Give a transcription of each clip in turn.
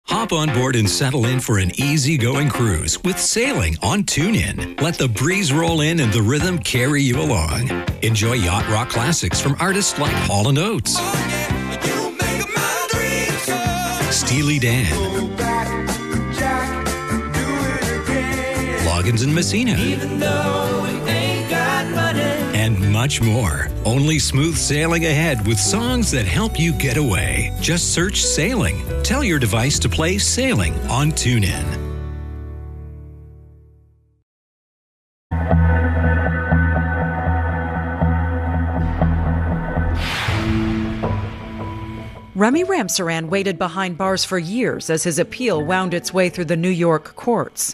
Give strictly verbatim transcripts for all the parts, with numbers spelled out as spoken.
Hop on board and settle in for an easy-going cruise with sailing on TuneIn. Let the breeze roll in and the rhythm carry you along. Enjoy yacht rock classics from artists like Hall and Oates, Oh, yeah, you make my dreams come. Steely Dan, Go back, Jack, do it again. Loggins and Messina, Even though we ain't got money. and much more. Only smooth sailing ahead with songs that help you get away. Just search Sailing. Tell your device to play Sailing on TuneIn. Remy Ramsaran waited behind bars for years as his appeal wound its way through the New York courts.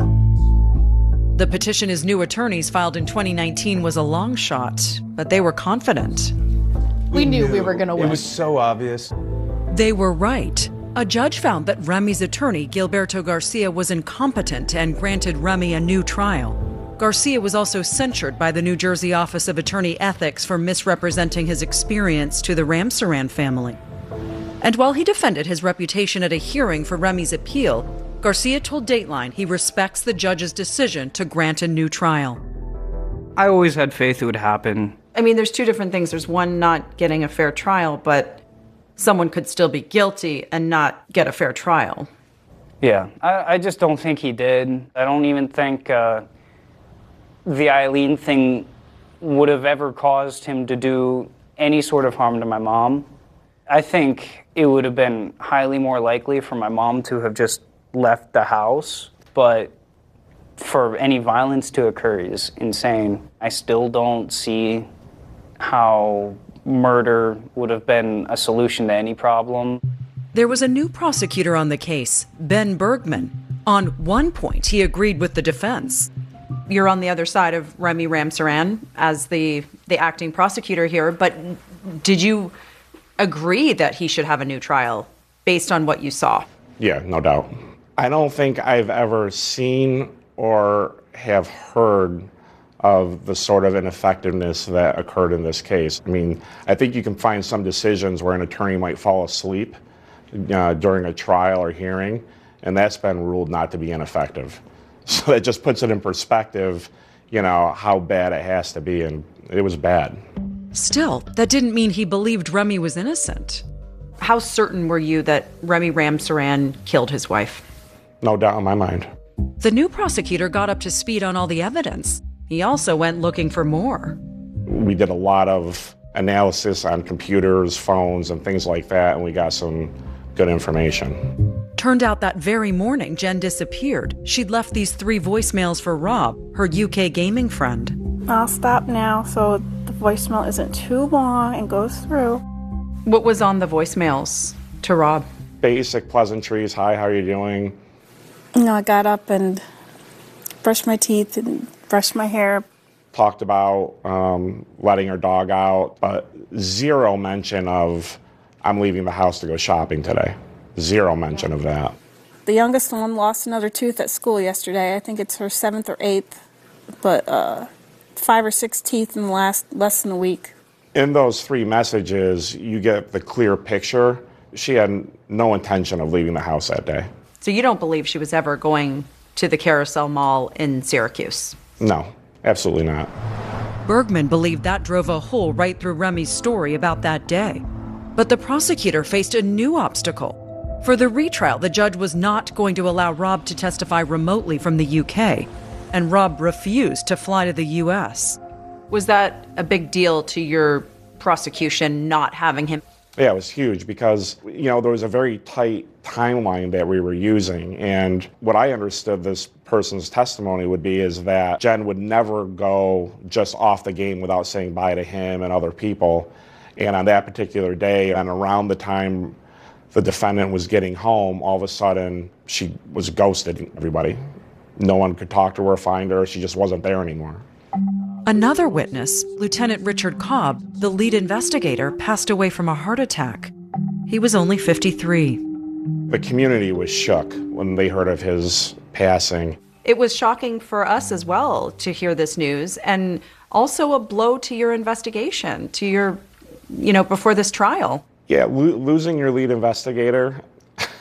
The petition his new attorneys filed in twenty nineteen was a long shot, but they were confident. We knew we were going to win. It was so obvious. They were right. A judge found that Remy's attorney, Gilberto Garcia, was incompetent and granted Remy a new trial. Garcia was also censured by the New Jersey Office of Attorney Ethics for misrepresenting his experience to the Ramsaran family. And while he defended his reputation at a hearing for Remy's appeal, Garcia told Dateline he respects the judge's decision to grant a new trial. I always had faith it would happen. I mean, there's two different things. There's one, not getting a fair trial, but someone could still be guilty and not get a fair trial. Yeah, I, I just don't think he did. I don't even think uh, the Eileen thing would have ever caused him to do any sort of harm to my mom. I think it would have been highly more likely for my mom to have just left the house, but for any violence to occur is insane. I still don't see how murder would have been a solution to any problem. There was a new prosecutor on the case, Ben Bergman. On one point, he agreed with the defense. You're on the other side of Remy Ramsaran as the, the acting prosecutor here, but did you agree that he should have a new trial based on what you saw? Yeah, no doubt. I don't think I've ever seen or have heard of the sort of ineffectiveness that occurred in this case. I mean, I think you can find some decisions where an attorney might fall asleep uh, during a trial or hearing, and that's been ruled not to be ineffective. So that just puts it in perspective, you know, how bad it has to be, and it was bad. Still, that didn't mean he believed Remy was innocent. How certain were you that Remy Ramsaran killed his wife? No doubt in my mind. The new prosecutor got up to speed on all the evidence. He also went looking for more. We did a lot of analysis on computers, phones, and things like that, and we got some good information. Turned out that very morning, Jen disappeared. She'd left these three voicemails for Rob, her U K gaming friend. I'll stop now so the voicemail isn't too long and goes through. What was on the voicemails to Rob? Basic pleasantries. Hi, how are you doing? You know, I got up and brushed my teeth and brushed my hair. Talked about um, letting her dog out, but zero mention of, I'm leaving the house to go shopping today. Zero mention of that. The youngest one lost another tooth at school yesterday. I think it's her seventh or eighth, but uh, five or six teeth in the last less than a week. In those three messages, you get the clear picture. She had no intention of leaving the house that day. So you don't believe she was ever going to the Carousel Mall in Syracuse? No, absolutely not. Bergman believed that drove a hole right through Remy's story about that day. But the prosecutor faced a new obstacle. For the retrial, the judge was not going to allow Rob to testify remotely from the U K, and Rob refused to fly to the U S. Was that a big deal to your prosecution not having him? Yeah, it was huge because, you know, there was a very tight timeline that we were using. And what I understood this person's testimony would be is that Jen would never go just off the game without saying bye to him and other people. And on that particular day, and around the time the defendant was getting home, all of a sudden she was ghosted everybody. No one could talk to her, find her. She just wasn't there anymore. Another witness, Lieutenant Richard Cobb, the lead investigator, passed away from a heart attack. He was only fifty-three. The community was shook when they heard of his passing. It was shocking for us as well to hear this news, and also a blow to your investigation, to your, you know, before this trial. Yeah, lo- losing your lead investigator,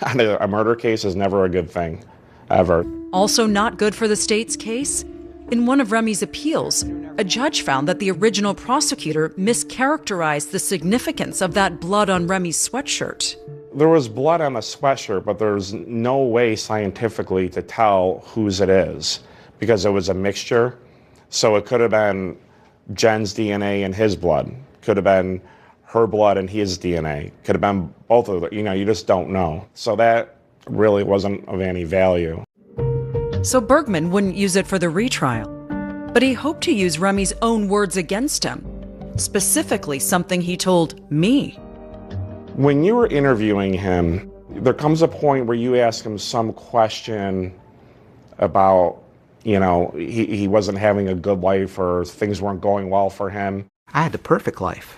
on a, a murder case is never a good thing, ever. Also not good for the state's case? In one of Remy's appeals, a judge found that the original prosecutor mischaracterized the significance of that blood on Remy's sweatshirt. There was blood on the sweatshirt, but there's no way scientifically to tell whose it is because it was a mixture. So it could have been Jen's D N A and his blood. Could have been her blood and his D N A. Could have been both of them. You know, you just don't know. So that really wasn't of any value. So Bergman wouldn't use it for the retrial, but he hoped to use Remy's own words against him, specifically something he told me. When you were interviewing him, there comes a point where you ask him some question about, you know, he, he wasn't having a good life or things weren't going well for him. I had the perfect life.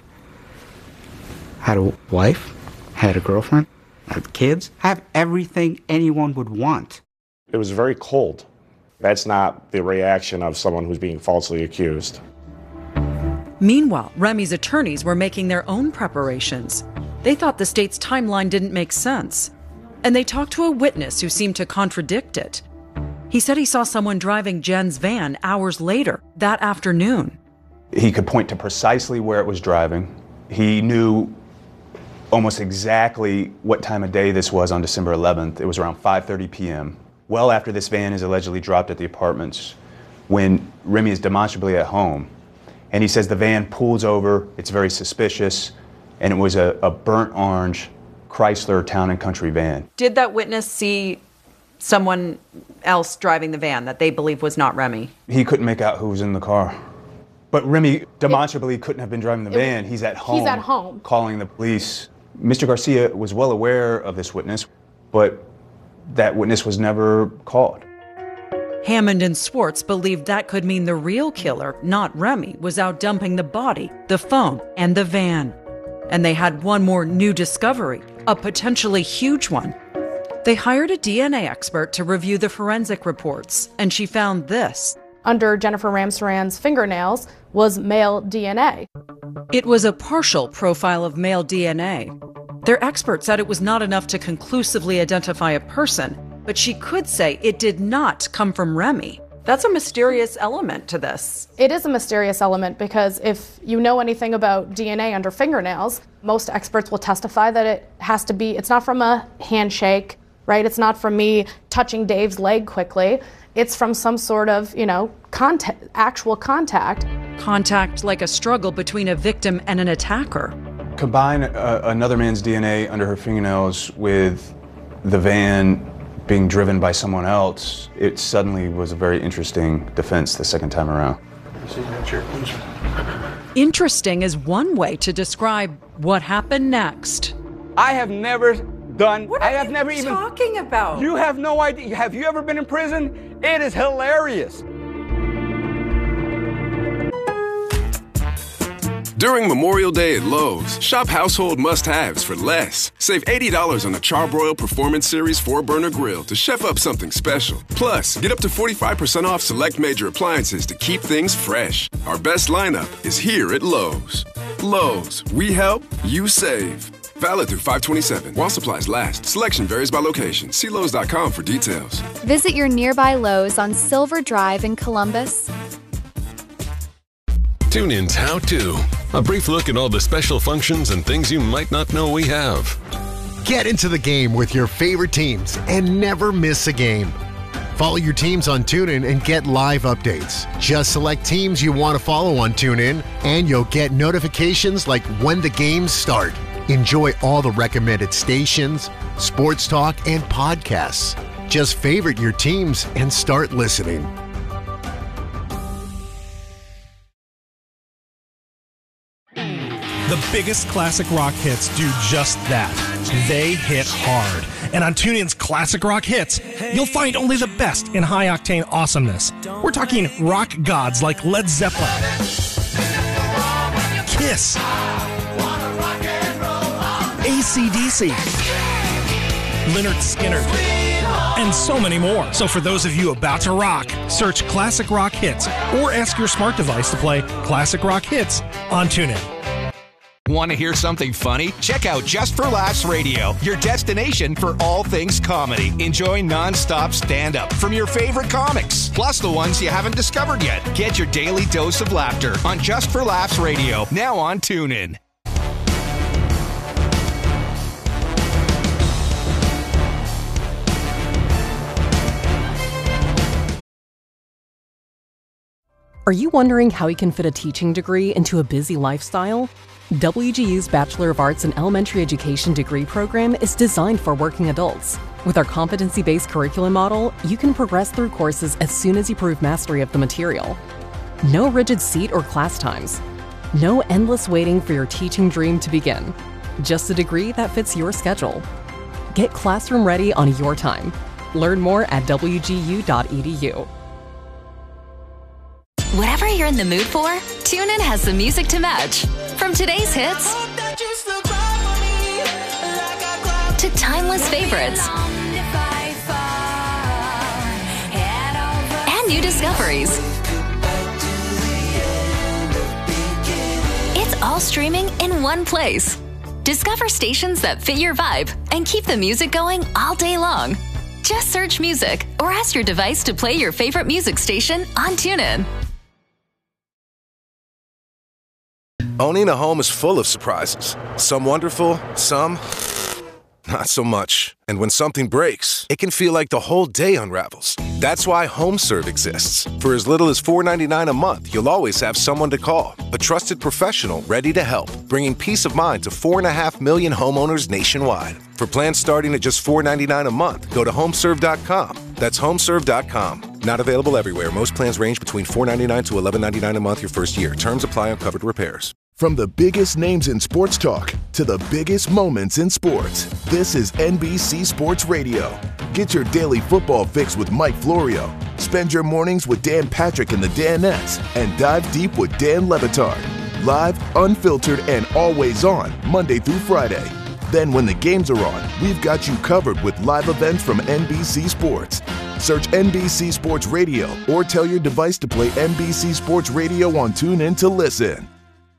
Had a wife, had a girlfriend, had kids, have everything anyone would want. It was very cold. That's not the reaction of someone who's being falsely accused. Meanwhile, Remy's attorneys were making their own preparations. They thought the state's timeline didn't make sense. And they talked to a witness who seemed to contradict it. He said he saw someone driving Jen's van hours later, that afternoon. He could point to precisely where it was driving. He knew almost exactly what time of day this was on December eleventh. It was around five thirty p.m. Well after this van is allegedly dropped at the apartments, when Remy is demonstrably at home. And he says the van pulls over, it's very suspicious, and it was a, a burnt orange Chrysler Town and Country van. Did that witness see someone else driving the van that they believe was not Remy? He couldn't make out who was in the car. But Remy demonstrably it, couldn't have been driving the van. He's at home. He's at home. Calling the police. Mister Garcia was well aware of this witness, but that witness was never called. Hammond and Swartz believed that could mean the real killer, not Remy, was out dumping the body, the phone, and the van. And they had one more new discovery, a potentially huge one. They hired a D N A expert to review the forensic reports, and she found this. Under Jennifer Ramsaran's fingernails was male D N A. It was a partial profile of male D N A. Their expert said it was not enough to conclusively identify a person, but she could say it did not come from Remy. That's a mysterious element to this. It is a mysterious element because if you know anything about D N A under fingernails, most experts will testify that it has to be, it's not from a handshake, right? It's not from me touching Dave's leg quickly. It's from some sort of, you know, contact, actual contact. Contact like a struggle between a victim and an attacker. Combine uh, another man's D N A under her fingernails with the van being driven by someone else, it suddenly was a very interesting defense the second time around. Interesting is one way to describe what happened next. I have never done, What I are have you never even. talking about? You have no idea. Have you ever been in prison? It is hilarious. During Memorial Day at Lowe's, shop household must-haves for less. Save eighty dollars on a Charbroil Performance Series four burner grill to chef up something special. Plus, get up to forty-five percent off select major appliances to keep things fresh. Our best lineup is here at Lowe's. Lowe's, we help, you save. Valid through five twenty-seven while supplies last. Selection varies by location. See Lowe's dot com for details. Visit your nearby Lowe's on Silver Drive in Columbus. TuneIn's How To. A brief look at all the special functions and things you might not know we have. Get into the game with your favorite teams and never miss a game. Follow your teams on TuneIn and get live updates. Just select teams you want to follow on TuneIn, and you'll get notifications like when the games start. Enjoy all the recommended stations, sports talk, and podcasts. Just favorite your teams and start listening. The biggest classic rock hits do just that. They hit hard. And on TuneIn's Classic Rock Hits, you'll find only the best in high-octane awesomeness. We're talking rock gods like Led Zeppelin, Kiss, A C D C, Lynyrd Skynyrd, and so many more. So for those of you about to rock, search Classic Rock Hits or ask your smart device to play Classic Rock Hits on TuneIn. Want to hear something funny? Check out Just for Laughs Radio, your destination for all things comedy. Enjoy nonstop stand-up from your favorite comics, plus the ones you haven't discovered yet. Get your daily dose of laughter on Just for Laughs Radio, now on TuneIn. Are you wondering how you can fit a teaching degree into a busy lifestyle? W G U's Bachelor of Arts in Elementary Education degree program is designed for working adults. With our competency-based curriculum model, you can progress through courses as soon as you prove mastery of the material. No rigid seat or class times. No endless waiting for your teaching dream to begin. Just a degree that fits your schedule. Get classroom ready on your time. Learn more at w g u dot e d u. Whatever you're in the mood for, TuneIn has the music to match. From today's hits to timeless favorites and new discoveries. It's all streaming in one place. Discover stations that fit your vibe and keep the music going all day long. Just search music or ask your device to play your favorite music station on TuneIn. Owning a home is full of surprises. Some wonderful, some not so much. And when something breaks, it can feel like the whole day unravels. That's why HomeServe exists. For as little as four dollars and ninety-nine cents a month, you'll always have someone to call. A trusted professional ready to help, bringing peace of mind to four point five million homeowners nationwide. For plans starting at just four dollars and ninety-nine cents a month, go to homeserve dot com. That's homeserve dot com. Not available everywhere. Most plans range between four dollars and ninety-nine cents to eleven dollars and ninety-nine cents a month your first year. Terms apply on covered repairs. From the biggest names in sports talk to the biggest moments in sports, this is N B C Sports Radio. Get your daily football fix with Mike Florio. Spend your mornings with Dan Patrick and the Danettes, and dive deep with Dan Le Batard. Live, unfiltered, and always on, Monday through Friday. Then when the games are on, we've got you covered with live events from N B C Sports. Search N B C Sports Radio or tell your device to play N B C Sports Radio on TuneIn to listen.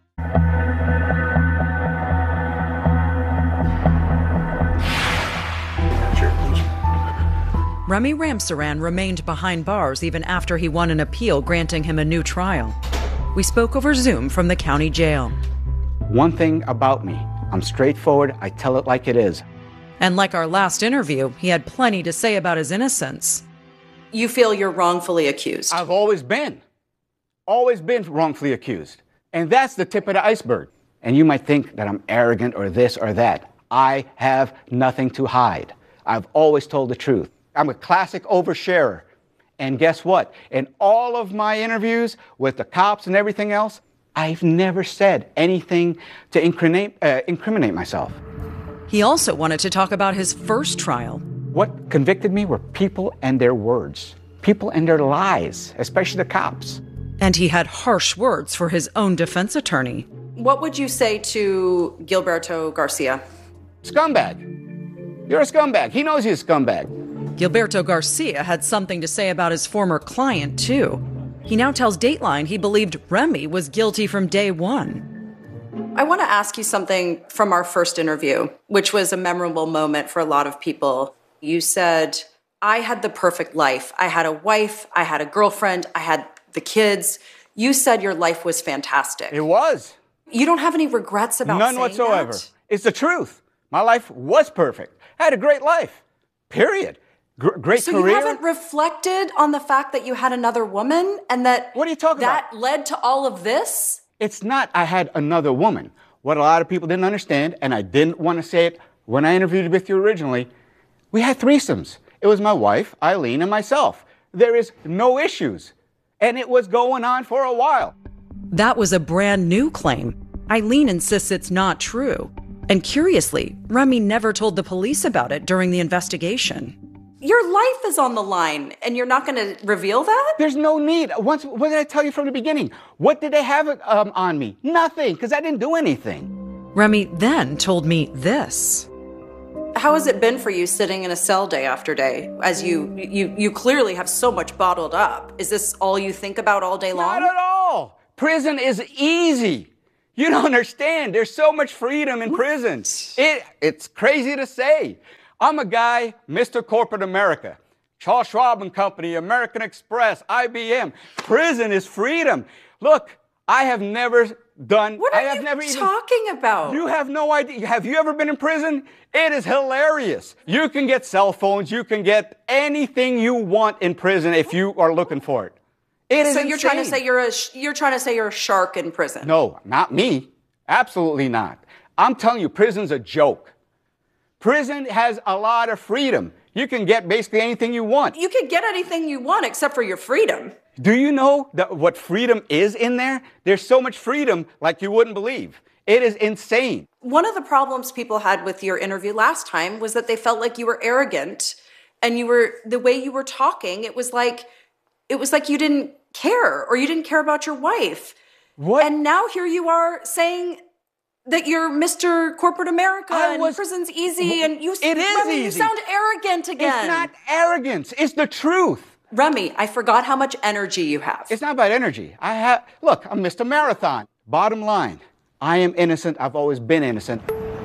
Remy Ramsaran remained behind bars even after he won an appeal granting him a new trial. We spoke over Zoom from the county jail. One thing about me, I'm straightforward, I tell it like it is. And like our last interview, he had plenty to say about his innocence. You feel you're wrongfully accused? I've always been. Always been wrongfully accused. And that's the tip of the iceberg. And you might think that I'm arrogant or this or that. I have nothing to hide. I've always told the truth. I'm a classic oversharer. And guess what? In all of my interviews with the cops and everything else, I've never said anything to incriminate, uh, incriminate myself. He also wanted to talk about his first trial. What convicted me were people and their words. People and their lies, especially the cops. And he had harsh words for his own defense attorney. What would you say to Gilberto Garcia? Scumbag. You're a scumbag. He knows he's a scumbag. Gilberto Garcia had something to say about his former client, too. He now tells Dateline he believed Remy was guilty from day one. I want to ask you something from our first interview, which was a memorable moment for a lot of people. You said, I had the perfect life. I had a wife, I had a girlfriend, I had the kids. You said your life was fantastic. It was. You don't have any regrets about None saying whatsoever. that? It's the truth. My life was perfect. I had a great life. Period. Gr- great so career. So you haven't reflected on the fact that you had another woman and that what are you talking that about? led to all of this? It's not I had another woman. What a lot of people didn't understand, and I didn't want to say it when I interviewed with you originally, we had threesomes. It was my wife, Eileen, and myself. There is no issues. And it was going on for a while. That was a brand new claim. Eileen insists it's not true. And curiously, Remy never told the police about it during the investigation. Your life is on the line, and you're not going to reveal that? There's no need. Once, what did I tell you from the beginning? What did they have um, on me? Nothing, because I didn't do anything. Remy then told me this. How has it been for you sitting in a cell day after day, as you you you clearly have so much bottled up? Is this all you think about all day long? Not at all. Prison is easy. You don't understand. There's so much freedom in prison. It, it's crazy to say. I'm a guy, Mister Corporate America, Charles Schwab and Company, American Express, I B M. Prison is freedom. Look, I have never done. What are I have you never even, talking about? You have no idea. Have you ever been in prison? It is hilarious. You can get cell phones. You can get anything you want in prison if you are looking for it. It is so you're insane. trying to say you're a sh- you're trying to say you're a shark in prison? No, not me. Absolutely not. I'm telling you, prison's a joke. Prison has a lot of freedom. You can get basically anything you want. You can get anything you want except for your freedom. Do you know that what freedom is in there? There's so much freedom like you wouldn't believe. It is insane. One of the problems people had with your interview last time was that they felt like you were arrogant, and you were the way you were talking, it was like it was like you didn't care, or you didn't care about your wife. What? And now here you are saying that you're Mister Corporate America I and was- prison's easy, and you, It is Remy, you easy. sound arrogant again. It's not arrogance. It's the truth. Remy, I forgot how much energy you have. It's not about energy. I have, look, I'm Mister Marathon. Bottom line, I am innocent. I've always been innocent.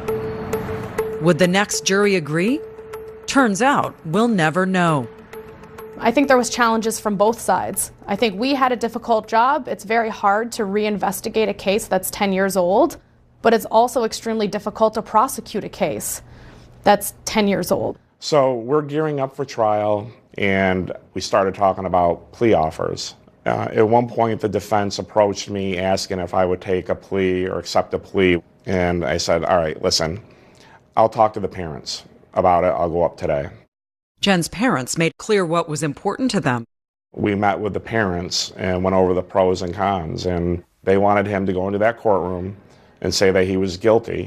Would the next jury agree? Turns out we'll never know. I think there was challenges from both sides. I think we had a difficult job. It's very hard to reinvestigate a case that's ten years old, but it's also extremely difficult to prosecute a case that's ten years old. So we're gearing up for trial, and we started talking about plea offers. Uh, at one point, the defense approached me asking if I would take a plea or accept a plea. And I said, all right, listen, I'll talk to the parents about it. I'll go up today. Jen's parents made clear what was important to them. We met with the parents and went over the pros and cons, and they wanted him to go into that courtroom and say that he was guilty.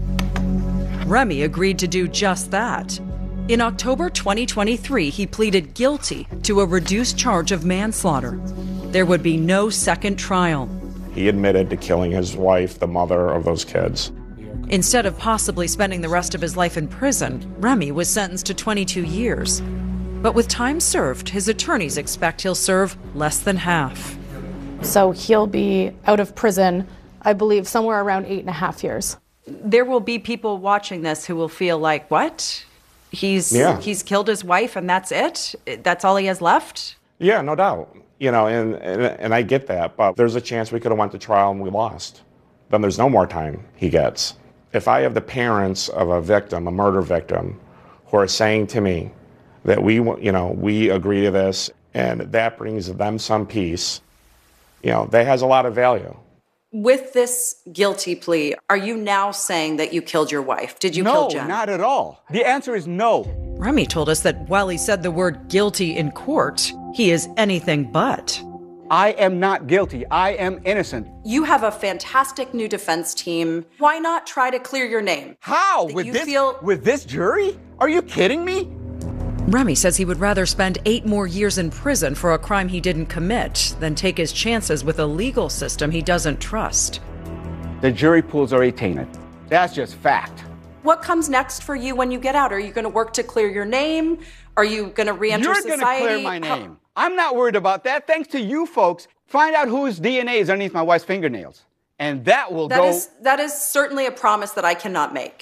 Remy agreed to do just that. In October twenty twenty-three, he pleaded guilty to a reduced charge of manslaughter. There would be no second trial. He admitted to killing his wife, the mother of those kids. Instead of possibly spending the rest of his life in prison, Remy was sentenced to twenty-two years. But with time served, his attorneys expect he'll serve less than half. So he'll be out of prison, I believe, somewhere around eight and a half years. There will be people watching this who will feel like, what? He's Yeah. he's killed his wife and that's it? That's all he has left? Yeah, no doubt. You know, and, and, and I get that, but there's a chance we could have went to trial and we lost. Then there's no more time he gets. If I have the parents of a victim, a murder victim, who are saying to me that we, you know, we agree to this and that brings them some peace, you know, that has a lot of value. With this guilty plea, are you now saying that you killed your wife? Did you no, kill Jen? not at all. The answer is no. Remy told us that while he said the word guilty in court, he is anything but. I am not guilty. I am innocent. You have a fantastic new defense team. Why not try to clear your name? How? That With you this, feel- with this jury? Are you kidding me? Remy says he would rather spend eight more years in prison for a crime he didn't commit than take his chances with a legal system he doesn't trust. The jury pool's already tainted. That's just fact. What comes next for you when you get out? Are you going to work to clear your name? Are you going to re-enter You're society? going to clear my How- name. I'm not worried about that. Thanks to you folks. Find out whose D N A is underneath my wife's fingernails. And that will That go... is that is certainly a promise that I cannot make.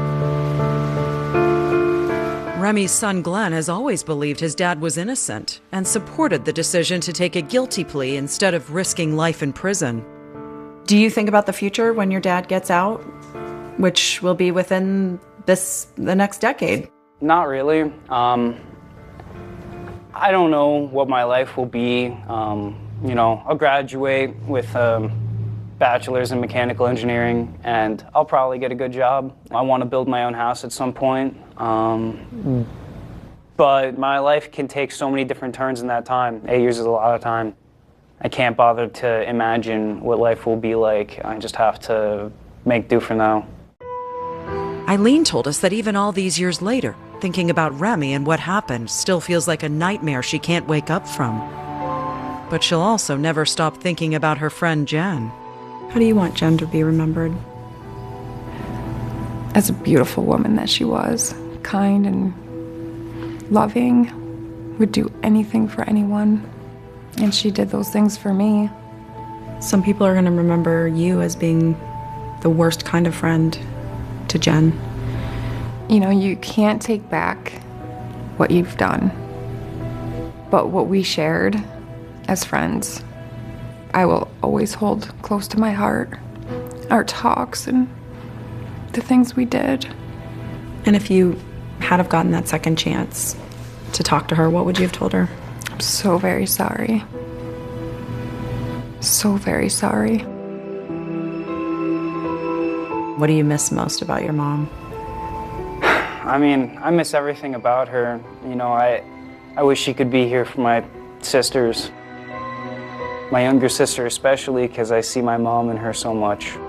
Remy's son Glenn has always believed his dad was innocent and supported the decision to take a guilty plea instead of risking life in prison. Do you think about the future when your dad gets out, which will be within this the next decade? Not really. Um, I don't know what my life will be. Um, you know, I'll graduate with a bachelor's in mechanical engineering, and I'll probably get a good job. I want to build my own house at some point. Um, but my life can take so many different turns in that time. Eight years is a lot of time. I can't bother to imagine what life will be like. I just have to make do for now. Eileen told us that even all these years later, thinking about Remy and what happened still feels like a nightmare she can't wake up from. But she'll also never stop thinking about her friend Jen. How do you want Jen to be remembered? As a beautiful woman that she was, kind and loving, would do anything for anyone. And she did those things for me. Some people are going to remember you as being the worst kind of friend to Jen. You know, you can't take back what you've done. But what we shared as friends, I will always hold close to my heart. Our talks and the things we did. And if you had have gotten that second chance to talk to her, what would you have told her? I'm so very sorry. So very sorry. What do you miss most about your mom? I mean, I miss everything about her. You know, I, I wish she could be here for my sisters. My younger sister especially, because I see my mom in her so much.